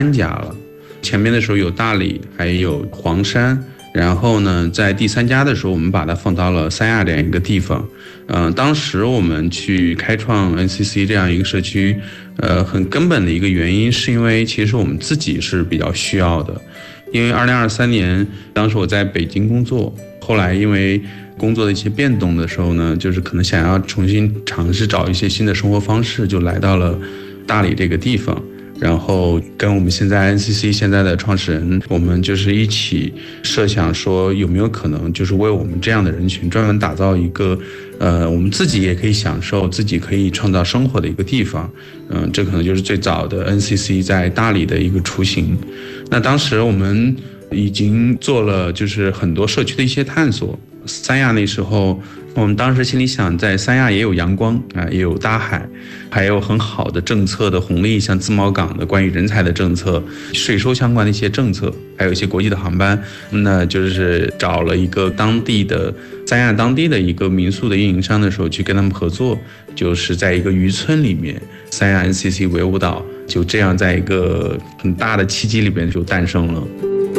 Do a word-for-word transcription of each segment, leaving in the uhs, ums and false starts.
家了。前面的时候有大理，还有黄山，然后呢，在第三家的时候，我们把它放到了三亚这样一个地方。嗯、呃，当时我们去开创 N C C 这样一个社区，呃，很根本的一个原因是因为其实我们自己是比较需要的。因为二零二三年，当时我在北京工作，后来因为工作的一些变动的时候呢，就是可能想要重新尝试找一些新的生活方式，就来到了大理这个地方。然后跟我们现在 N C C 现在的创始人，我们就是一起设想说，有没有可能就是为我们这样的人群专门打造一个，呃，我们自己也可以享受、自己可以创造生活的一个地方。嗯、呃，这可能就是最早的 N C C 在大理的一个雏形。那当时我们已经做了就是很多社区的一些探索。三亚那时候，我们当时心里想，在三亚也有阳光啊，也有大海，还有很好的政策的红利，像自贸港的关于人才的政策、税收相关的一些政策，还有一些国际的航班。那就是找了一个当地的三亚当地的一个民宿的运营商的时候，去跟他们合作，就是在一个渔村里面，三亚 N C C 为舞蹈，就这样在一个很大的契机里边就诞生了。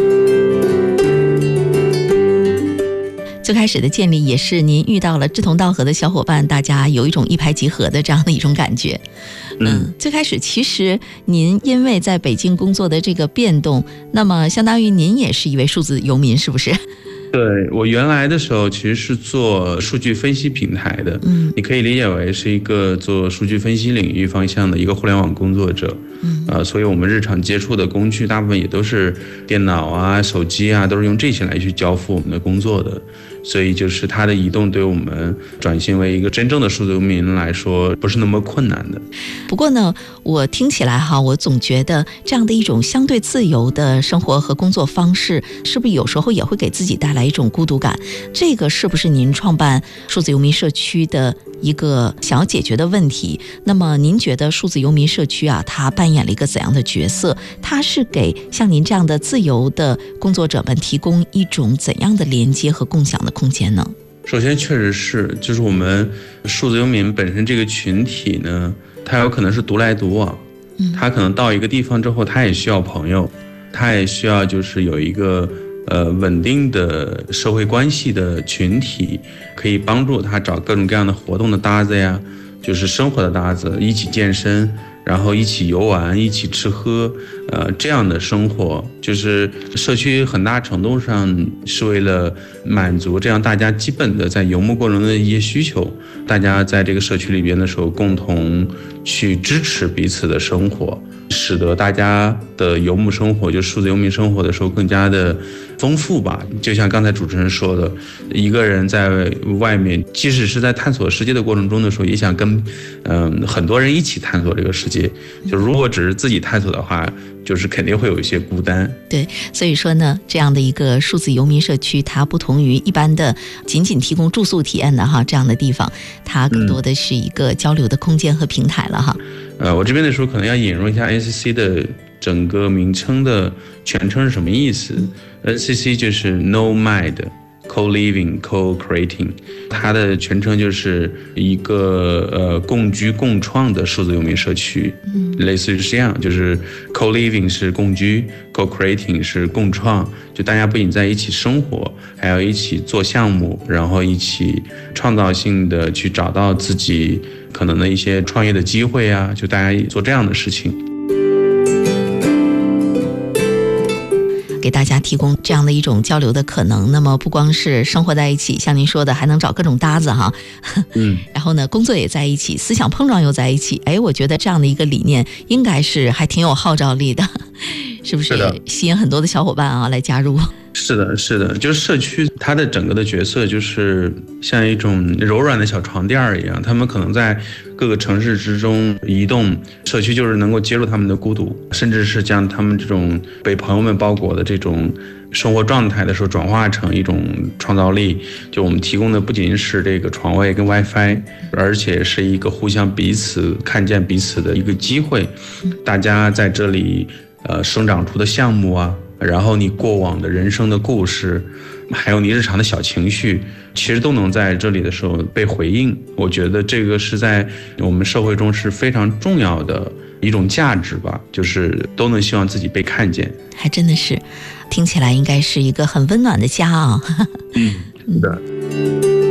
最开始的建立也是您遇到了志同道合的小伙伴，大家有一种一拍即合的这样的一种感觉。嗯，最开始其实您因为在北京工作的这个变动，那么相当于您也是一位数字游民，是不是？ 对，我原来的时候其实是做数据分析平台的，嗯，你可以理解为是一个做数据分析领域方向的一个互联网工作者，嗯，呃，所以我们日常接触的工具大部分也都是电脑啊、手机啊，都是用这些来去交付我们的工作的。所以就是它的移动对我们转型为一个真正的数字游民来说不是那么困难的。 不过呢，我听起来哈，我总觉得这样的一种相对自由的生活和工作方式，是不是有时候也会给自己带来一种孤独感？这个是不是您创办数字游民社区的一个想要解决的问题？那么您觉得数字游民社区啊，它扮演了一个怎样的角色？它是给像您这样的自由的工作者们提供一种怎样的连接和共享的空间呢？ 首先确实是，就是我们数字游民本身这个群体呢，他有可能是独来独往，他可能到一个地方之后，他也需要朋友，他也需要就是有一个呃稳定的社会关系的群体，可以帮助他找各种各样的活动的搭子呀，就是生活的搭子，一起健身，然后一起游玩，一起吃喝，呃，这样的生活，就是社区很大程度上是为了满足这样大家基本的在游牧过程中的一些需求，大家在这个社区里边的时候，共同去支持彼此的生活，使得大家的游牧生活，就数字游民生活的时候更加的丰富吧。就像刚才主持人说的，一个人在外面，即使是在探索世界的过程中的时候，也想跟嗯、呃、很多人一起探索这个世界。就如果只是自己探索的话，就是肯定会有一些孤单。 对，所以说呢，这样的一个数字游民社区，它不同于一般的仅仅提供住宿体验的哈这样的地方，它更多的是一个交流的空间和平台了哈。 呃，我这边的时候可能要引入一下 N C C 的整个名称的全称是什么意思。N C C 就是 Nomad Co-living Co-creating， 它的全称就是一个呃共居共创的数字游民社区，嗯，类似于这样，就是 Co-living 是共居 ，Co-creating 是共创，就大家不仅在一起生活，还要一起做项目，然后一起创造性的去找到自己可能的一些创业的机会啊，就大家做这样的事情。 给大家提供这样的一种交流的可能，那么不光是生活在一起，像您说的还能找各种搭子哈，嗯，然后呢工作也在一起，思想碰撞又在一起，哎，我觉得这样的一个理念应该是还挺有号召力的，是不是也吸引很多的小伙伴啊来加入？ 是的，是的，就是社区它的整个的角色就是像一种柔软的小床垫一样，他们可能在各个城市之中移动，社区就是能够接住他们的孤独，甚至是将他们这种被朋友们包裹的这种生活状态的时候转化成一种创造力。就我们提供的不仅是这个床位跟 WiFi， 而且是一个互相彼此看见彼此的一个机会，大家在这里呃生长出的项目啊，然后你过往的人生的故事，还有你日常的小情绪，其实都能在这里的时候被回应。我觉得这个是在我们社会中是非常重要的一种价值吧，就是都能希望自己被看见。 还真的是，听起来应该是一个很温暖的家啊。 嗯，是的。